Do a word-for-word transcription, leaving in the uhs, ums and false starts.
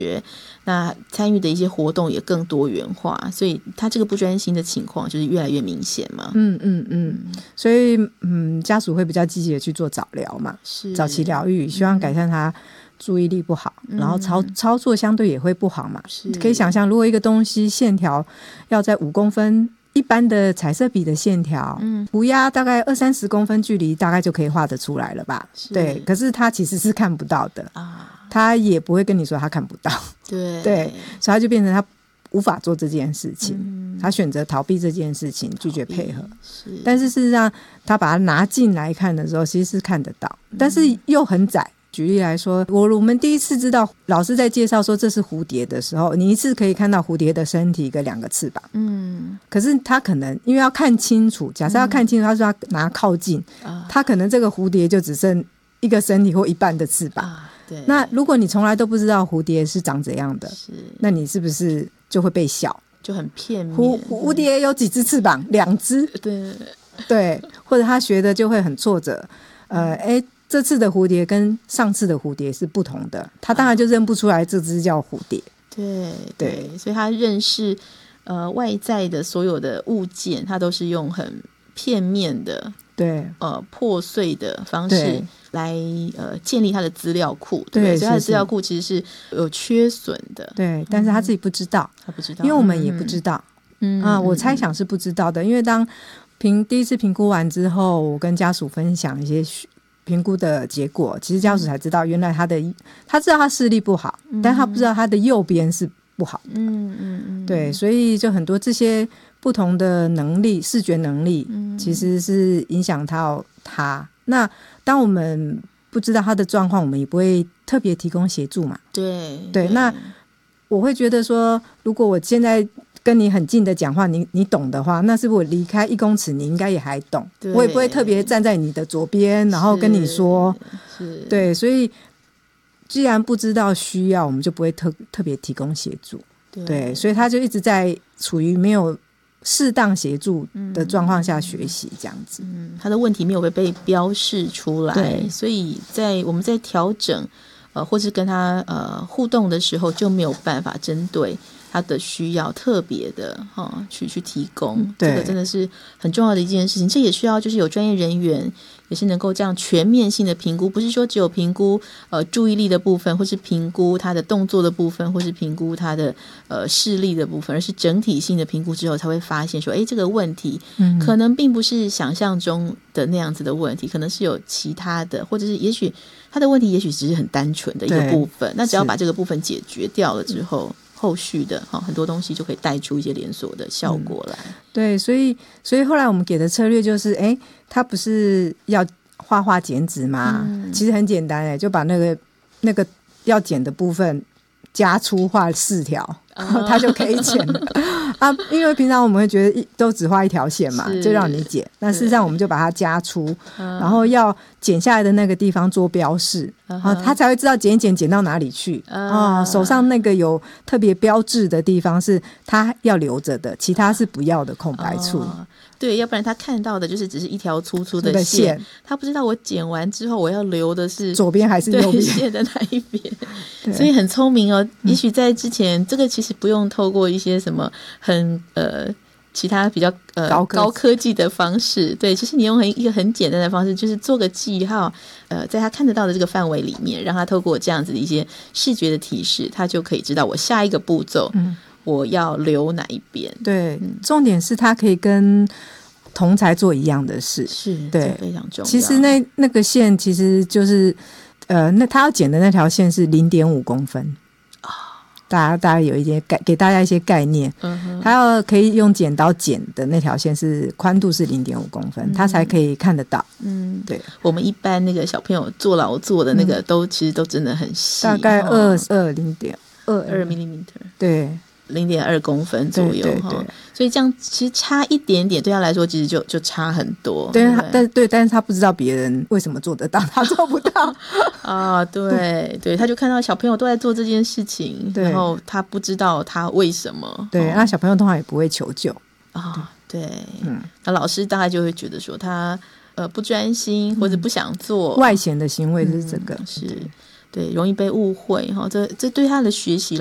那参与的一些活动也更多元化，所以他这个不专心的情况就是越来越明显嘛。 嗯嗯嗯，所以嗯，家属会比较积极的去做早疗嘛， 是早期疗愈，希望改善他注意力不好，嗯、然后操操作相对也会不好嘛。可以想象，如果一个东西线条要在五公分。一般的彩色笔的线条，嗯，涂鸦大概二三十公分距离，大概就可以画得出来了吧？对，可是他其实是看不到的啊，他也不会跟你说他看不到， 对对，所以他就变成他无法做这件事情，嗯、他选择逃避这件事情，拒绝配合。是，但是事实上，他把它拿进来看的时候，其实是看得到，但是又很窄。举例来说，我我们第一次知道老师在介绍说这是蝴蝶的时候，你一次可以看到蝴蝶的身体跟两个翅膀，嗯，可是他可能因为要看清楚，假设要看清楚，他说他拿靠近，嗯、他可能这个蝴蝶就只剩一个身体或一半的翅膀，啊、对。那如果你从来都不知道蝴蝶是长怎样的，是，那你是不是就会被笑？ 就很片面。 蝴蝴蝶有几只翅膀？两只，对对，或者他学的就会很挫折，呃，哎。这次的蝴蝶跟上次的蝴蝶是不同的，他当然就认不出来这只叫蝴蝶。 对 对, 对，所以他认识呃外在的所有的物件，他都是用很片面的、对呃破碎的方式来呃建立他的资料库。对，对，所以他的资料库其实是有缺损的。 对，但是他自己不知道，嗯、他不知道，因为我们也不知道。嗯啊，我猜想是不知道的，因为当评第一次评估完之后，我跟家属分享一些评估的结果，其实家属才知道原来他的他知道他视力不好，嗯、但他不知道他的右边是不好的。嗯嗯嗯，对，所以就很多这些不同的能力，视觉能力，嗯、其实是影响到他。那当我们不知道他的状况，我们也不会特别提供协助嘛。对 对, 对，那我会觉得说，如果我现在跟你很近的讲话，你你懂的话，那是不是我离开一公尺你应该也还懂？我也不会特别站在你的左边然后跟你说，是对，所以既然不知道需要，我们就不会特特别提供协助。 对, 对，所以他就一直在处于没有适当协助的状况下学习这样子。嗯， 他的问题没有被被标示出来，所以在我们在调整呃或是跟他呃互动的时候，就没有办法针对他的需要特别的、哦、去去提供，这个真的是很重要的一件事情。这也需要就是有专业人员也是能够这样全面性的评估，不是说只有评估呃注意力的部分，或是评估他的动作的部分，或是评估他的呃视力的部分，而是整体性的评估之后才会发现说，哎，这个问题可能并不是想象中的那样子的问题，可能是有其他的，或者是也许他的问题也许只是很单纯的一个部分，那只要把这个部分解决掉了之后，后续的、哦、很多东西就可以带出一些连锁的效果来、嗯、 对，所以所以后来我们给的策略就是哎，他不是要画画剪纸吗、嗯、其实很简单，就把那个那个要剪的部分加粗画四条、哦、他就可以剪了啊，因为平常我们会觉得都只画一条线嘛，就让你剪，那事实上我们就把它加粗，然后要剪下来的那个地方做标示、uh-huh. 啊、他才会知道剪一剪剪到哪里去、uh-huh. 啊，手上那个有特别标志的地方是他要留着的，其他是不要的空白处、uh-huh. 对，要不然他看到的就是只是一条粗粗的 线, 线他不知道我剪完之后我要留的是左边还是右边线的那一边所以很聪明哦、嗯、也许在之前这个其实不用透过一些什么很呃其他比较呃高科, 高科技的方式，对，其实你用很一个很简单的方式，就是做个记号，呃，在他看得到的这个范围里面，让他透过这样子的一些视觉的提示，他就可以知道我下一个步骤、嗯我要留哪一边。 对、嗯、重点是他可以跟同才做一样的事， 是对， 非常重要。 其实那那个线其实就是呃，那他要剪的那条线是零点五公分啊、哦，大家大家有一些概给大家一些概念。嗯，他要可以用剪刀剪的那条线是宽度是零点五公分、嗯，他才可以看得到。嗯，对， 我们一般那个小朋友做劳作的那个都、嗯、其实都真的很细， 大概二二零点二二 millimeter， 对。 零点二公分左右，对对对，所以这样其实差一点点，对他来说其实就就差很多。 对，对但对，但是他不知道别人为什么做得到，他做不到啊。对对，他就看到小朋友都在做这件事情，然后他不知道他为什么。 对，那、哦、小朋友通常也不会求救啊。对，嗯，那老师大概就会觉得说他呃不专心或者不想做， 外显的行为就是这个、嗯、 是。 对，容易被误会哈，这这对他的学习